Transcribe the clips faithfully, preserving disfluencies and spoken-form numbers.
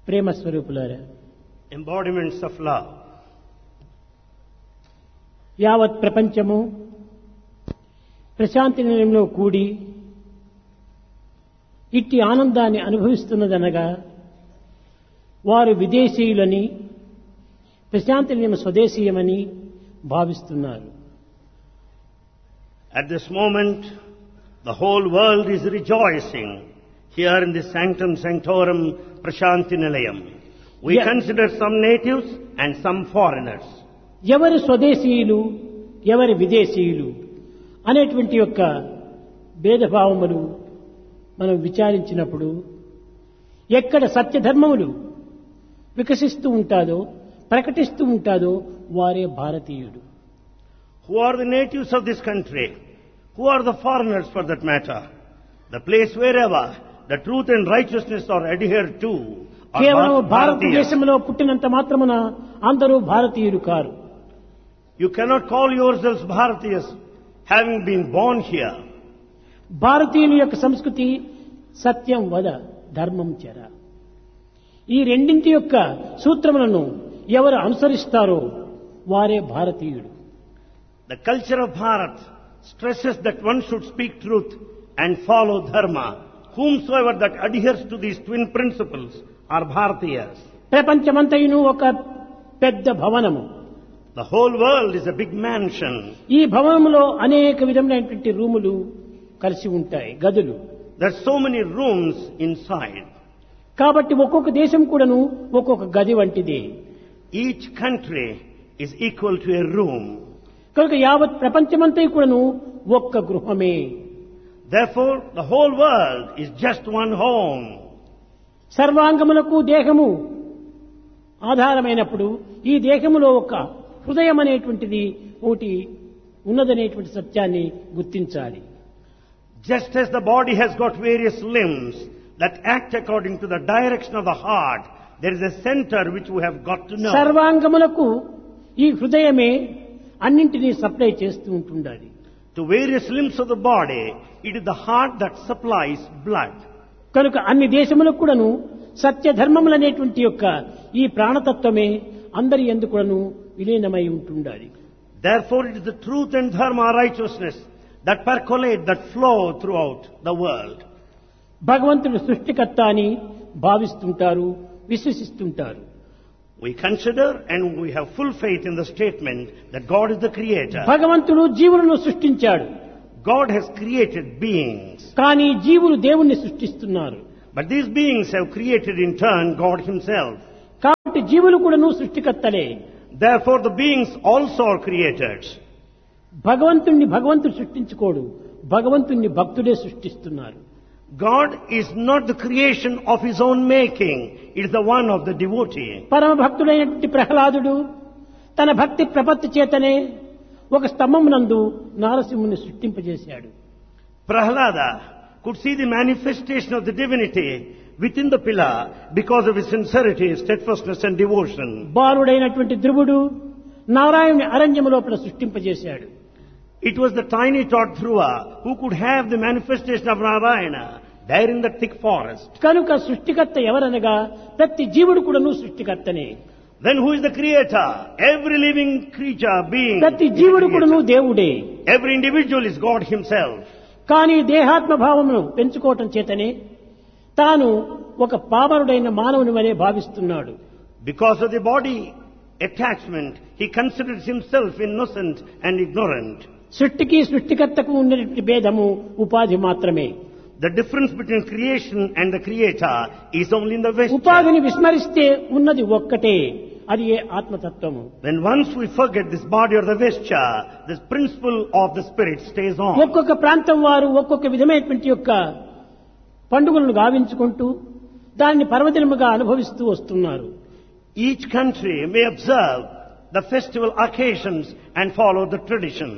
ప్రేమ స్వరూపులారా, embodiments of love. యావత్ ప్రపంచము ప్రశాంతి నిలయంలో కూడి ఇట్టి ఆనందాన్ని అనుభవిస్తున్నదనగా వారు విదేశీయులని, ప్రశాంతి నిలయం స్వదేశీయమని భావిస్తున్నారు. At this moment, the whole world is rejoicing here in the Sanctum Sanctorum Prashanti Nilayam. We Yeah. consider some natives and some foreigners. ఎవరు స్వదేశీయులు, ఎవరు విదేశీయులు అనేటువంటి యొక్క భేదభావములు మనం విచారించినప్పుడు ఎక్కడ సత్యధర్మములు వికసిస్తూ ఉంటాదో, ప్రకటిస్తూ ఉంటాదో వారే భారతీయుడు. Who are the natives of this country? Who are the foreigners for that matter? The place wherever the truth and righteousness are adhered to are కేవలం Bharat- Bharatiyas. భారతదేశంలో పుట్టినంత మాత్రమున అందరూ భారతీయులు car. You cannot call yourselves Bharatiyas having been born here. భారతీయుల యొక్క సంస్కృతి సత్యం వద, ధర్మం చెర. ఈ రెండింటి యొక్క సూత్రములను ఎవరు అనుసరిస్తారో వారే భారతీయుడు. The culture of Bharat stresses that one should speak truth and follow dharma. Whomsoever that adheres to these twin principles are Bharatiyas. ప్రపంచమంతయును ఒక పెద్ద భవనము. The whole world is a big mansion. ఈ భవనంలో అనేక విధములైనటువంటి రూములు కలిసి ఉంటాయి, గదులు. There are so many rooms inside. కాబట్టి ఒక్కొక్క దేశం కూడాను ఒక్కొక్క గది వంటిదే. Each country is equal to a room. కనుక యావత్ ప్రపంచమంతా కూడాను ఒక్క గృహమే. Therefore, the whole world is just one home. సర్వాంగములకు దేహము ఆధారమైనప్పుడు ఈ దేహములో ఒక హృదయం అనేటువంటిది ఒకటి ఉన్నదనేటువంటి సత్యాన్ని గుర్తించాలి. Just as the body has got various limbs that act according to the direction of the heart, there is a center which we have got to know. సర్వాంగములకు ఈ హృదయమే అన్నింటినీ సప్లై చేస్తూ ఉంటుండాలి. To various limbs of the body, it is the heart that supplies blood. కనుక అన్ని దేశములకు కూడాను సత్య ధర్మములనేటువంటి యొక్క ఈ ప్రాణతత్వమే అందరి యందు కూడాను విలీనమై ఉంటుండాలి. Therefore, it is the truth and dharma, righteousness, that percolate, that flow throughout the world. భగవంతుడు సృష్టికర్త అని భావిస్తుంటారు, విశ్వసిస్తుంటారు. We consider and we have full faith in the statement that God is the creator. భగవంతుడు జీవులను సృష్టించాడు. God has created beings. కానీ జీవులు దేవుణ్ణి సృష్టిస్తున్నారు. But these beings have created in turn God himself. కాబట్టి జీవులు కూడాను సృష్టికర్తలే. Therefore, the beings also are created. భగవంతుణ్ణి భగవంతుడు సృష్టించుకోడు, భగవంతుణ్ణి భక్తుడే సృష్టిస్తున్నారు. God is not the creation of his own making. It is the one of the devotee. పరమ భక్తుడైనటువంటి ప్రహ్లాదుడు తన భక్తి ప్రపత్తి చేతనే ఒక స్తంభమునందు నారసింహుని సృష్టింపజేశాడు. Prahlada could see the manifestation of the divinity within the pillar because of his sincerity, steadfastness and devotion. బాలుడైనటువంటి ధ్రువుడు నారాయణుని అరణ్యము లోపల సృష్టింపజేశాడు. It was the tiny tot Dhruva who could have the manifestation of Narayana there in the thick forest. కనుక సృష్టికర్త ఎవరనగా ప్రతి జీవుడు కూడాను సృష్టికర్తనే. Then who is the creator? Every living creature, being. ప్రతి is the జీవుడు కూడాను creator. దేవుడే. Every individual is God himself. కానీ దేహాత్మ భావమును పెంచుకోవటం చేతనే తాను ఒక పామరుడైన మానవుని వలె భావిస్తున్నాడు. Because of the body attachment, he considers himself innocent and ignorant. సృష్టికి సృష్టికర్తకు ఉన్నటువంటి భేదము ఉపాధి మాత్రమే. The difference between creation and the creator is only in the vesture. ఉపాధిని విస్మరిస్తే ఉన్నది ఒక్కటే, అది ఏ ఆత్మతత్వము. When once we forget this body or the vesture, this principle of the spirit stays on. ఒక్కొక్క ప్రాంతం వారు ఒక్కొక్క విధమైనటువంటి యొక్క పండుగలను గావించుకుంటూ దాన్ని పర్వదినముగా అనుభవిస్తూ వస్తున్నారు. Each country may observe the festival occasions and follow the tradition.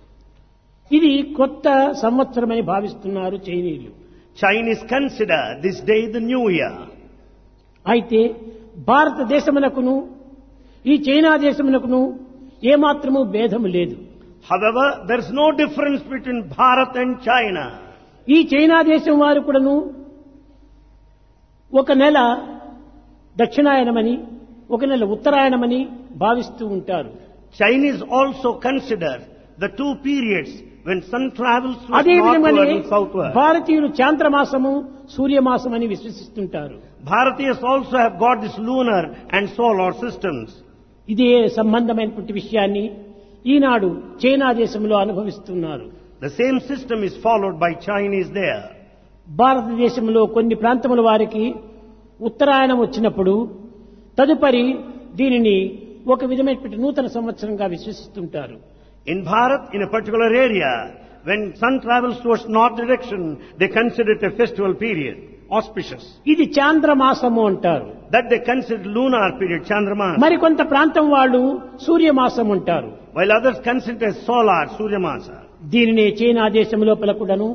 ఇది కొత్త సంవత్సరమని భావిస్తున్నారు చైనీయులు. Chinese consider this day the new year. అయితే భారతదేశమునకును ఈ చైనా దేశమునకును ఏమాత్రము భేదము లేదు. However, there is no difference between Bharat and China. ఈ చైనా దేశం వారు కూడాను ఒక నెల దక్షిణాయనమని ఒక నెల ఉత్తరాయణమని భావిస్తూ ఉంటారు. Chinese also consider the two periods when sun travels through అదే northward విధంగానే and southward. భారతీయులు చాంద్రమాసము సూర్యమాసం అని విశ్వసిస్తుంటారు. Bharatiyas also have got this lunar and solar systems. ఇదే సంబంధమైనటువంటి విషయాన్ని ఈనాడు చైనా దేశంలో అనుభవిస్తున్నారు. The same system is followed by Chinese there. భారతదేశంలో కొన్ని ప్రాంతముల వారికి ఉత్తరాయణం వచ్చినప్పుడు తదుపరి దీనిని ఒక విధమైనటువంటి నూతన సంవత్సరంగా విశ్వసిస్తుంటారు. In Bharat, in a particular area, when sun travels towards north direction, they consider it a festival period, auspicious. ఇది చాంద్రమాసము అంటారు. That they consider lunar period, Chandramas. మరికొంత ప్రాంతం వాళ్ళు సూర్యమాసం అంటారు. While others consider it as solar, Suryamasa. దీనినే China దేశం లోపల కూడాను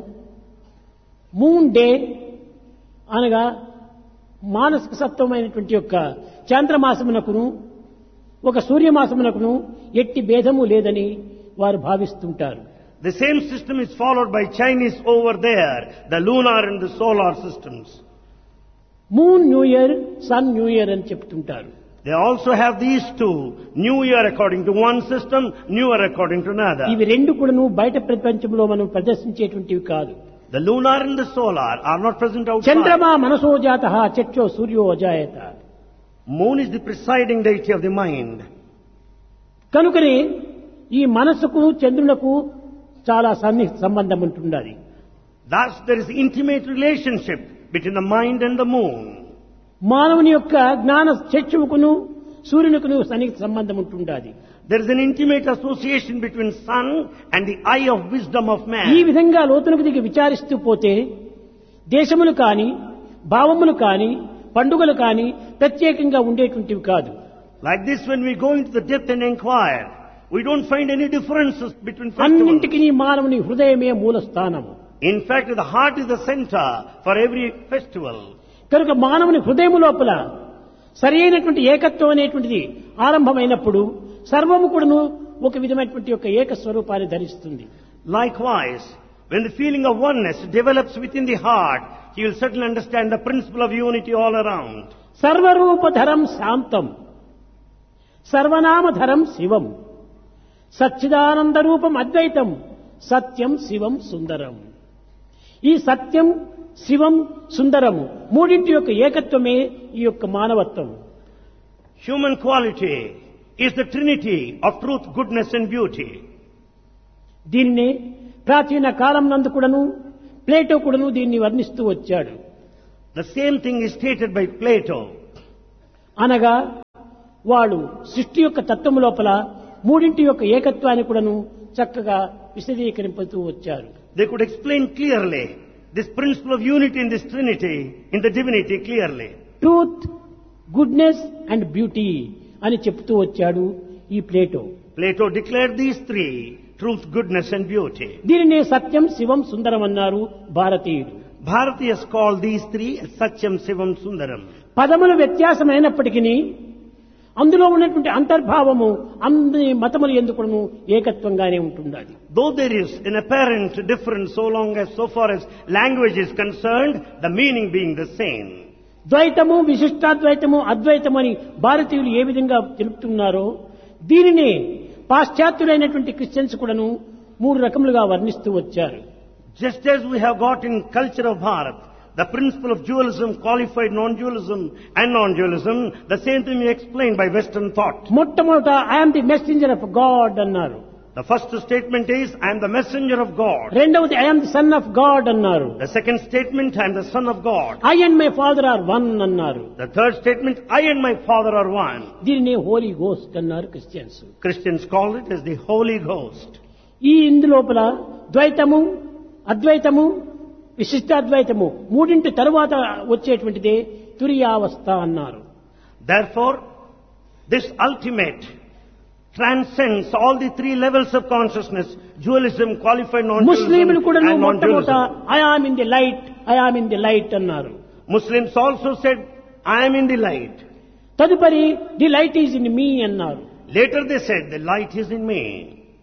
మూన్ డే అనగా మానసిక సత్వమైనటువంటి యొక్క చాంద్రమాసమునకును ఒక సూర్యమాసమునకును ఎట్టి భేదము లేదని వారు భావిస్తుంటారు. The same system is followed by Chinese over there, the lunar and the solar systems. Moon new year, sun new year అని చెప్తుంటారు. They also have these two, New Year according to one system, New Year according to another. ఇవి రెండు కూడాను బయట ప్రపంచంలో మనం ప్రదర్శించేటువంటివి కాదు. The lunar and the solar are not present outside. చంద్రమా మనసో జాతః చక్షో సూర్యో అజాయత. Moon is the presiding deity of the mind. కనుకనే ఈ మనసుకు చంద్రులకు చాలా సన్నిహిత సంబంధం ఉంటున్నది. Thus there is intimate relationship between the mind and the moon. మానవుని యొక్క జ్ఞాన చక్షువుకును సూర్యునికును సన్నిహిత సంబంధం ఉంటున్నది. There is an intimate association between sun and the eye of wisdom of man. ఈ విధంగా లోతులకు దిగి విచారిస్తూ పోతే దేశములు కాని భావములు కాని పండుగలు కాని ప్రత్యేకంగా ఉండేటువంటివి కాదు. Like this, when we go into the depth and inquire, we don't find any differences between festivals. అన్నింటికి మానవుని హృదయమే మూల స్థానము. In fact, the heart is the center for every festival. కనుక మానవుని హృదయము లోపల సరి అయినటువంటి ఏకత్వం అనేటువంటిది ఆరంభమైనప్పుడు సర్వము కూడాను ఒక విధమైనటువంటి యొక్క ఏక స్వరూపాన్ని ధరిస్తుంది. Likewise, when the feeling of oneness develops within the heart, he will certainly understand the principle of unity all around. సర్వరూపధరం శాంతం సర్వనామధరం శివం సచ్చిదానంద రూపం అద్వైతం సత్యం శివం సుందరం. ఈ సత్యం శివం సుందరము మూడింటి యొక్క ఏకత్వమే ఈ యొక్క మానవత్వం. Human quality is the trinity of truth, goodness and beauty. దీనినే ప్రాచీన కాలం నందు కూడాను ప్లేటో కూడాను దీన్ని వర్ణిస్తూ వచ్చాడు. The same thing is stated by Plato. అనగా వాడు సృష్టి యొక్క తత్వము లోపల మూడింటి యొక్క ఏకత్వాన్ని కూడాను చక్కగా విశదీకరింపుతూ వచ్చారు. They could explain clearly this principle of unity in this trinity, in the divinity clearly. Truth, goodness and beauty అని చెప్తూ వచ్చాడు ఈ Plato. Plato declared these three, truth, goodness and beauty. దీనినే సత్యం శివం సుందరం అన్నారు భారతీయులు. Bharatiyas call these three Satyam, Sivam, Sundaram. పదములు వ్యత్యాసమైనప్పటికీ అందులో ఉన్నటువంటి అంతర్భావము అన్ని మతములు ఎందుకును ఏకత్వంగానే ఉంటుండాలి. Though there is an apparent difference so long as so far as language is concerned, the meaning being the same. ద్వైతము, విశిష్టాద్వైతము, అద్వైతము అని భారతీయులు ఏ విధంగా తెలుపుతున్నారో దీనినే పాశ్చాత్యులైనటువంటి క్రిస్టియన్స్ కూడాను మూడు రకములుగా వర్ణిస్తూ వచ్చారు. Just as we have got in culture of Bharat the principle of dualism, qualified non-dualism and non-dualism, the same thing we explained by Western thought. మొట్టమొదట I'm the messenger of God అన్నారు. The first statement is, I am the messenger of God. రెండవది I'm the son of God అన్నారు. The second statement, I am the son of God. I and my father are one అన్నారు. The third statement, I and my father are one. దీనినే Holi ghost అన్నారు Christians. Christians call it as the Holy Ghost. ఈ ఇందులోపల ద్వైతము, అద్వైతము, విశిష్టాద్వైతము మూడింటి తరువాత వచ్చేటువంటిదే తురియావస్థ అన్నారు. Therefore, this ultimate transcends all the three levels of consciousness, dualism, qualified ముస్లింలు non-dualism కూడా and మొట్టమొదట non-dualism. I am in the light, I am in the light అన్నారు. Muslims also said, I am in the light. తదుపరి the light is in me అన్నారు. Later they said, the light is in me.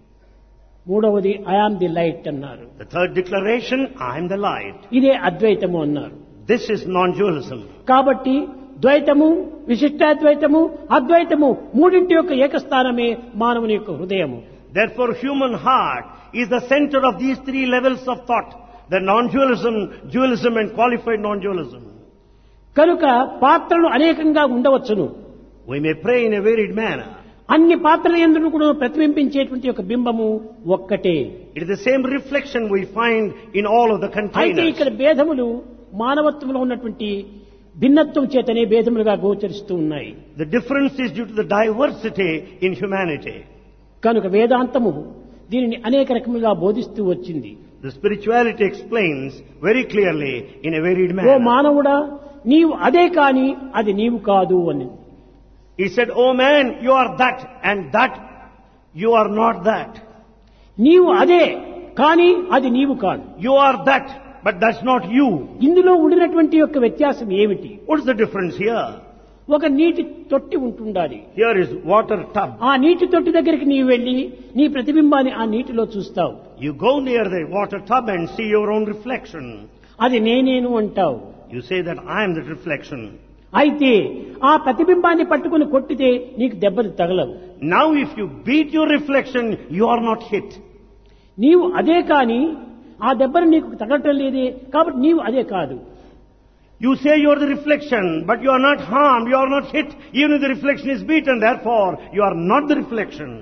మూడవది I am the light అన్నారు. The third declaration, I am the light. ఇదే అద్వైతము అన్నారు. This is non-dualism. కాబట్టి ద్వైతము, విశిష్టాద్వైతము, అద్వైతము మూడింటి యొక్క ఏకస్థానమే మానవుని యొక్క హృదయము. Therefore, human heart is the center of these three levels of thought, the non-dualism, dualism and qualified non-dualism. కనుక పాత్రలు అనేకంగా ఉండవచ్చును. We may pray in a varied manner. అన్ని పాత్రల యందు కూడా ప్రతిబింబించేటువంటి ఒక బింబము ఒక్కటే. It is the same reflection we find in all of the అయితే containers. ఇక్కడ భేదములు మానవత్వంలో ఉన్నటువంటి భిన్నత్వం చేతనే భేదములుగా గోచరిస్తూ ఉన్నాయి. The difference is due to the diversity in humanity. కనుక వేదాంతము దీనిని అనేక రకములుగా బోధిస్తూ వచ్చింది. The spirituality explains very clearly in a varied oh manner. మానవుడా, నీవు అదే కాని అది నీవు కాదు అని. He said, "Oh man, you are that and that, you are not that. నీవు అదే కాని అది నీవు కాదు. You are that, but that's not you." ఇందులో ఉండినటువంటి యొక్క వ్యత్యాసం ఏమిటి? What's the difference here? ఒక నీటి తొట్టి ఉంటుండాలి. Here is water tub. ఆ నీటి తొట్టి దగ్గరికి నీవు వెళ్ళి నీ ప్రతిబింబాన్ని ఆ నీటిలో చూస్తావు. You go near the water tub and see your own reflection. అది నేనేను అంటావు. You say that I am the reflection. అయితే ఆ ప్రతిబింబాన్ని పట్టుకుని కొట్టితే నీకు దెబ్బలు తగలవు. Now if you beat your reflection, you are not hit. నీవు అదే కాని ఆ దెబ్బలు నీకు తగలటం లేదే, కాబట్టి నీవు అదే కాదు. You say you are the reflection, but you are not harmed, you are not hit, even if the reflection is beaten, therefore you are not the reflection.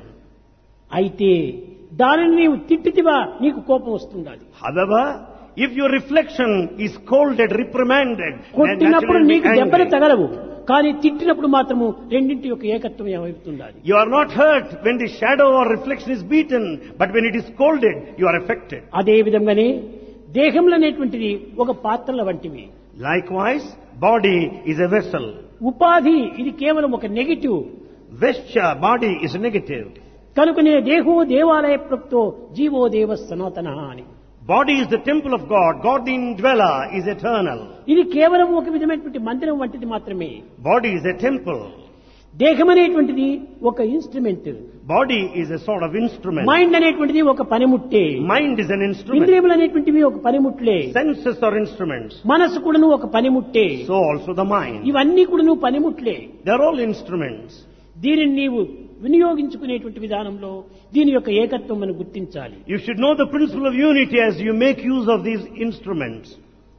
అయితే దానిని నీవు తిట్టితివా నీకు కోపం వస్తుండాలి. However, if your reflection is scolded, reprimanded, then కొట్టినప్పుడు naturally నీకు you'll be దెబ్బలు angry. తగలవు, కానీ తిట్టినప్పుడు మాత్రము రెండింటి యొక్క ఏకత్వం ఏమవుతుండాలి. You are not hurt when the shadow or reflection is beaten, but when it is scolded, you are affected. అదే విధంగానే దేహములు అనేటువంటిది ఒక పాత్రల వంటివి. Likewise, body is a vessel. ఉపాధి ఇది కేవలం ఒక negative. Vesture, body is negative. కనుకనే దేహో దేవాలయ ప్రోక్తో జీవో దేవ సనాతన అని. Body is the temple of God. God the indweller is eternal. ఇది కేవలం ఒక విధమైనటువంటి మందిరం వంటిది మాత్రమే. Body is a temple. దేహం అనేటువంటిది ఒక instrument. Body is a sort of instrument. Mind అనేటువంటిది ఒక పనిముట్టే. Mind is an instrument. ఇంద్రియములు అనేటువంటివి ఒక పనిముట్లే. Senses are instruments. మనసు కూడాను ఒక పనిముట్టే. So also the mind. ఇవన్నీ కూడాను పనిముట్లే. They are all instruments. దీనిని నీవు వినియోగించుకునేటువంటి విధానంలో దీని యొక్క ఏకత్వం మనం గుర్తించాలి. You should know the principle of unity as you make use of these instruments.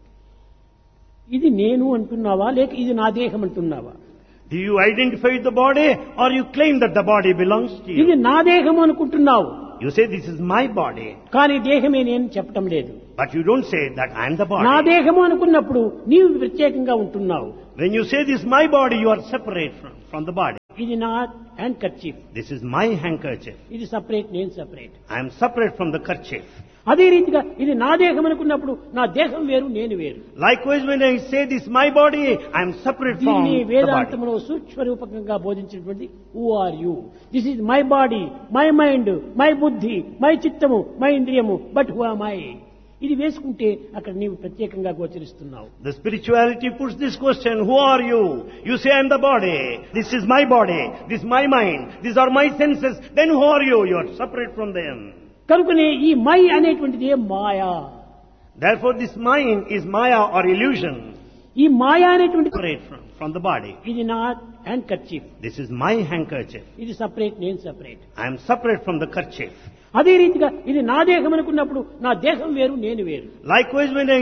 ఇది నేను అంటున్నావా లేక ఇది నా దేహం అంటున్నావా? Do you identify with the body or you claim that the body belongs to ఇది you? నా దేహం అనుకుంటున్నావు, You say this is my body, కానీ దేహమే నేను చెప్పటం లేదు. but you don't say that I am the నా body. దేహము అనుకున్నప్పుడు నీవు ప్రత్యేకంగా ఉంటున్నావు. When you say this is my body, you are separate from, from the body. ఇది నా hand kerchief, This is my handkerchief. ఇది సపరేట్, నేను separate. I am separate from the kerchief. అదే రీతిగా ఇది నా దేహం అనుకున్నప్పుడు నా దేహం వేరు, నేను వేరు. Likewise, when I say this is my body, I am separate from దీన్ని the body. వేదాంతంలో సూక్ష్మ రూపకంగా బోధించినటువంటి who are you, this is my body, my mind, my బుద్ధి, మై చిత్తము, మై ఇంద్రియము, బట్ హూ ఆమ్ ఐ. ఇది వేసుకుంటే అక్కడ నీవు ప్రత్యేకంగా గోచరిస్తున్నావు. The spirituality puts this question, who are you? You say I am the body, this is my body, this is my mind, these are my senses, then who are you? You are separate from them. కనుకనే ఈ my అనేటువంటిది మాయా. Therefore this mind is maya or illusion, ఈ మాయా అనేటువంటి separate from, from the body. ఇది నా hand kerchief, This is my handkerchief. ఇది separate, నేను separate. I am separate from the kerchief. అదే రీతిగా ఇది నా దేహం అనుకున్నప్పుడు నా దేహం వేరు, నేను వేరు. Likewise, when I